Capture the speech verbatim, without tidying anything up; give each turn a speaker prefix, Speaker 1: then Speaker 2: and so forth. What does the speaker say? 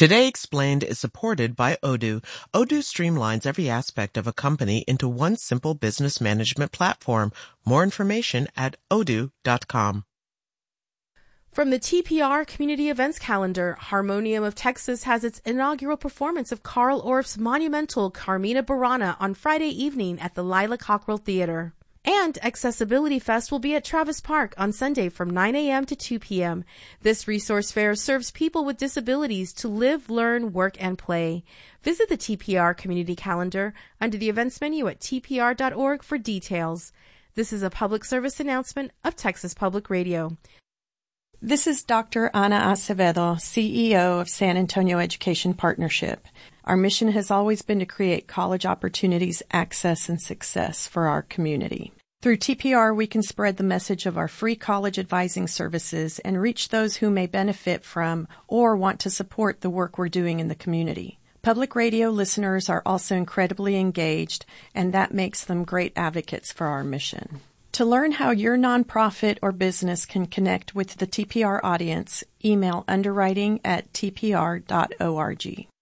Speaker 1: Today Explained is supported by Odoo. Odoo streamlines every aspect of a company into one simple business management platform. More information at odoo dot com.
Speaker 2: From the T P R Community Events Calendar, Harmonium of Texas has its inaugural performance of Carl Orff's monumental Carmina Burana on Friday evening at the Lila Cockrell Theater. And Accessibility Fest will be at Travis Park on Sunday from nine a.m. to two p.m. This resource fair serves people with disabilities to live, learn, work, and play. Visit the T P R Community Calendar under the events menu at t p r dot org for details. This is a public service announcement of Texas Public Radio.
Speaker 3: This is Doctor Ana Acevedo, C E O of San Antonio Education Partnership. Our mission has always been to create college opportunities, access, and success for our community. Through T P R, we can spread the message of our free college advising services and reach those who may benefit from or want to support the work we're doing in the community. Public radio listeners are also incredibly engaged, and that makes them great advocates for our mission. To learn how your nonprofit or business can connect with the T P R audience, email underwriting at t p r dot org.